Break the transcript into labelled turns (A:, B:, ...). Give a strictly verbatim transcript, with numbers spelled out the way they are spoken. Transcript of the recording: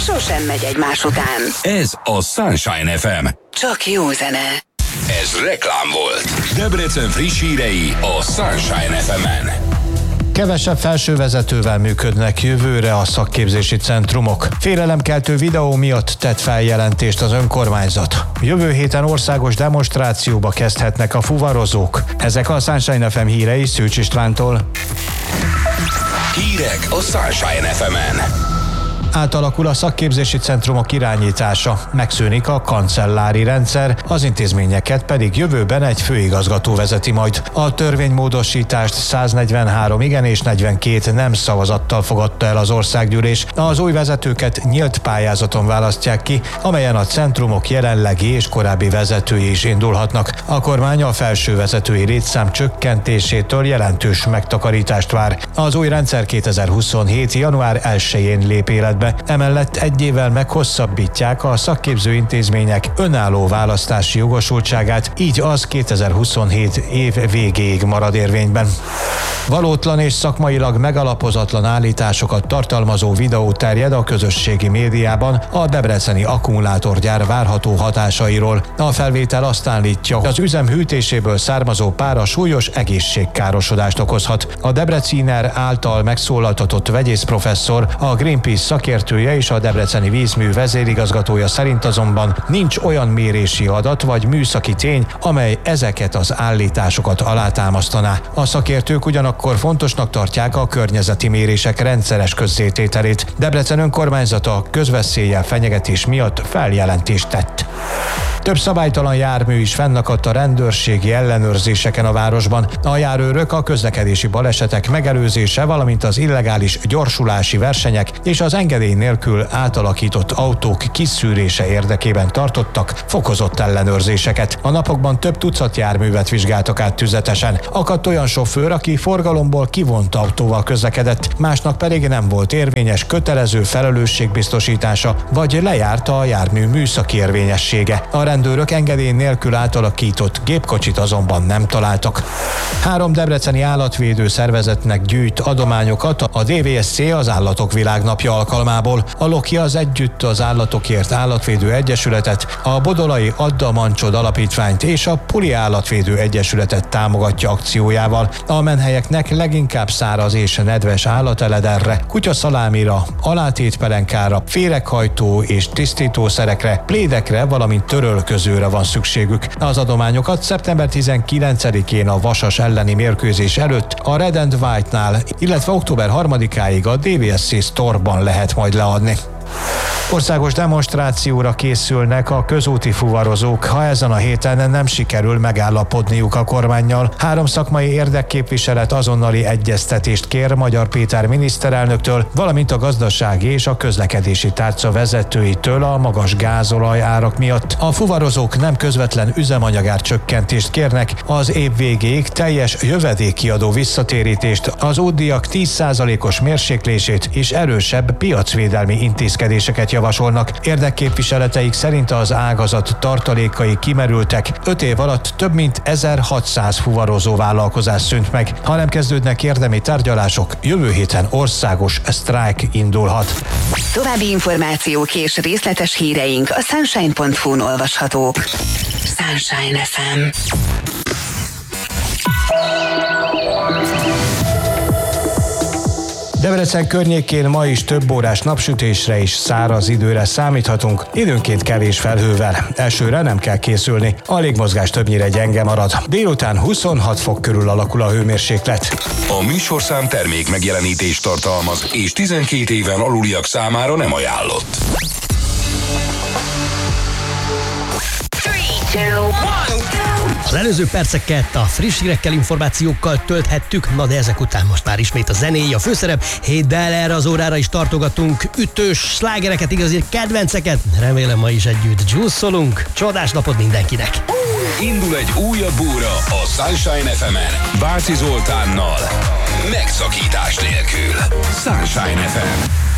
A: sosem megy egymás után.
B: Ez a Sunshine ef em.
A: Csak jó zene.
B: Ez reklám volt. Debrecen friss hírei a Sunshine ef emen.
C: Kevesebb felsővezetővel működnek jövőre a szakképzési centrumok. Félelemkeltő videó miatt tett feljelentést az önkormányzat. Jövő héten országos demonstrációba kezdhetnek a fuvarozók. Ezek a Sunshine ef em hírei Szűcs Istvántól.
B: Hírek a Sunshine ef emen.
C: Átalakul a szakképzési centrumok irányítása, megszűnik a kancellári rendszer, az intézményeket pedig jövőben egy főigazgató vezeti majd. A törvénymódosítást száznegyvenhárom igen és negyvenkét nem szavazattal fogadta el az országgyűlés. Az új vezetőket nyílt pályázaton választják ki, amelyen a centrumok jelenlegi és korábbi vezetői is indulhatnak. A kormány a felső vezetői létszám csökkentésétől jelentős megtakarítást vár. Az új rendszer kétezer-huszonhét. január elsején lép életbe. Emellett egy évvel meghosszabbítják a szakképző intézmények önálló választási jogosultságát, így az kétezer-huszonhét év végéig marad érvényben. Valótlan és szakmailag megalapozatlan állításokat tartalmazó videó terjed a közösségi médiában a debreceni akkumulátorgyár várható hatásairól. A felvétel azt állítja, hogy az üzem hűtéséből származó pára súlyos egészségkárosodást okozhat. A Debreciner által megszólaltatott vegyészprofesszor, a Greenpeace szakértője és a debreceni vízmű vezérigazgatója szerint azonban nincs olyan mérési adat vagy műszaki tény, amely ezeket az állításokat alátámasztaná. A szakértők ugyanakkor fontosnak tartják a környezeti mérések rendszeres közzétételét. Debrecen önkormányzata közveszéllyel fenyegetés miatt feljelentést tett. Több szabálytalan jármű is fennakadt a rendőrségi ellenőrzéseken a városban. A járőrök a közlekedési balesetek megelőzése, valamint az illegális gyorsulási versenyek és az engedély nélkül átalakított autók kiszűrése érdekében tartottak fokozott ellenőrzéseket. A napokban több tucat járművet vizsgáltak át tüzetesen. Akadt olyan sofőr, aki forgalomból kivont autóval közlekedett, másnak pedig nem volt érvényes kötelező felelősségbiztosítása, vagy lejárta a jármű műszaki érvényessége. A rendőrök engedély nélkül átalakított gépkocsit azonban nem találtak. Három debreceni állatvédő szervezetnek gyűjt adományokat a dé vé es cé az Állatok Világnapja alkalmából. A Loki az Együtt az Állatokért Állatvédő Egyesületet, a Bodolai Adda Mancsod Alapítványt és a Puli Állatvédő Egyesületet támogatja akciójával. A menhelyeknek leginkább száraz és nedves állatelederre, kutyaszalámira, alátétpelenkára, féreghajtó és tisztítószerekre, plédekre, valamint törölközőre van szükségük. Az adományokat szeptember tizenkilencedikén a vasas elleni mérkőzés előtt a Red and White-nál, illetve október harmadikáig a dé vé es cé Store-ban lehet majd leadni. Országos demonstrációra készülnek a közúti fuvarozók, ha ezen a héten nem sikerül megállapodniuk a kormánnyal. Három szakmai érdekképviselet azonnali egyeztetést kér Magyar Péter miniszterelnöktől, valamint a gazdasági és a közlekedési tárca vezetőitől a magas gázolaj árak miatt. A fuvarozók nem közvetlen üzemanyagár csökkentést kérnek, az év végéig teljes jövedékiadó visszatérítést, az útdíjak tíz százalékos mérséklését és erősebb piacvédelmi intézkedéseket javasolnak. Érdekképviseleteik szerint az ágazat tartalékai kimerültek. Öt év alatt több mint ezerhatszáz fuvarozó vállalkozás szűnt meg. Ha nem kezdődnek érdemi tárgyalások, jövő héten országos sztrájk indulhat.
A: További információk és részletes híreink a sunshine pont hu-n olvashatók. Sunshine ef em.
C: Debrecen környékén ma is több órás napsütésre és száraz időre számíthatunk, időnként kevés felhővel. Elsőre nem kell készülni, a légmozgás többnyire gyenge marad. Délután huszonhat fok körül alakul a hőmérséklet.
B: A műsorszám termék megjelenítést tartalmaz, és tizenkét éven aluliak számára nem ajánlott.
D: Az előző perceket a friss hírekkel, információkkal tölthettük, na de ezek után most már ismét a zenéj a főszerep. Hét de erre az órára is tartogatunk ütős slágereket, igazi kedvenceket. Remélem ma is együtt dzsusszolunk. Csodás napot mindenkinek!
B: Indul egy újabb óra a Sunshine ef emen. Bácsi Zoltánnal. Megszakítás nélkül. Sunshine ef em.